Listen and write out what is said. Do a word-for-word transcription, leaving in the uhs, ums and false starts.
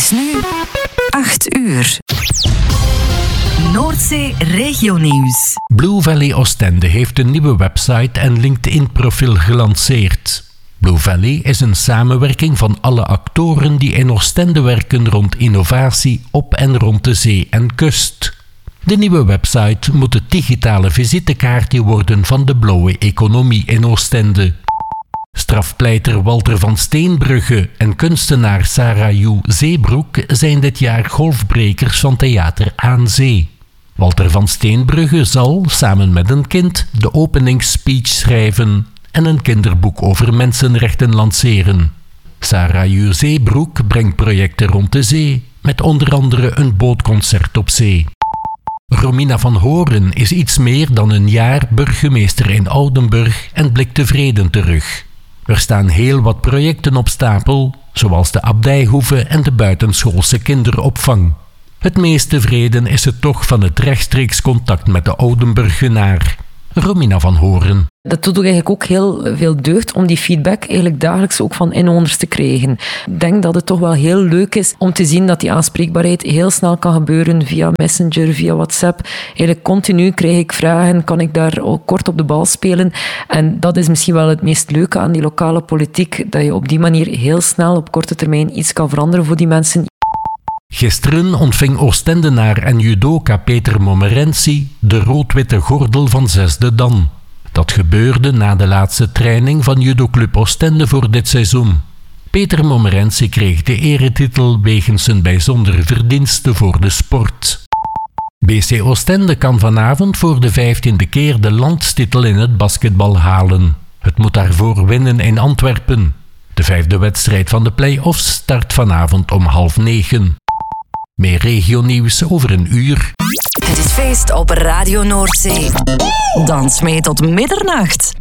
is nu acht uur. Noordzee Regionieuws. Blue Valley Oostende heeft een nieuwe website en LinkedIn-profiel gelanceerd. Blue Valley is een samenwerking van alle actoren die in Oostende werken rond innovatie op en rond de zee en kust. De nieuwe website moet het digitale visitekaartje worden van de blauwe economie in Oostende. Strafpleiter Walter van Steenbrugge en kunstenaar Sarah Joe Zeebroek zijn dit jaar golfbrekers van Theater aan Zee. Walter van Steenbrugge zal, samen met een kind, de openingsspeech schrijven en een kinderboek over mensenrechten lanceren. Sarah Joe Zeebroek brengt projecten rond de zee, met onder andere een bootconcert op zee. Romina van Horen is iets meer dan een jaar burgemeester in Oudenburg en blikt tevreden terug. Er staan heel wat projecten op stapel, zoals de abdijhoeve en de buitenschoolse kinderopvang. Het meest tevreden is het toch van het rechtstreeks contact met de Oudenburgenaar. Romina van Horen. Dat doet eigenlijk ook heel veel deugd om die feedback eigenlijk dagelijks ook van inwoners te krijgen. Ik denk dat het toch wel heel leuk is om te zien dat die aanspreekbaarheid heel snel kan gebeuren via Messenger, via WhatsApp. Eigenlijk continu krijg ik vragen, kan ik daar ook kort op de bal spelen? En dat is misschien wel het meest leuke aan die lokale politiek, dat je op die manier heel snel op korte termijn iets kan veranderen voor die mensen. Gisteren ontving Oostendenaar en judoka Peter Momerensi de rood-witte gordel van zesde dan. Dat gebeurde na de laatste training van judoclub Oostende voor dit seizoen. Peter Momerensi kreeg de eretitel wegens zijn bijzondere verdiensten voor de sport. B C Oostende kan vanavond voor de vijftiende keer de landstitel in het basketbal halen. Het moet daarvoor winnen in Antwerpen. De vijfde wedstrijd van de play-offs start vanavond om half negen. Meer regionieuws over een uur. Het is feest op Radio Noordzee. Dans mee tot middernacht.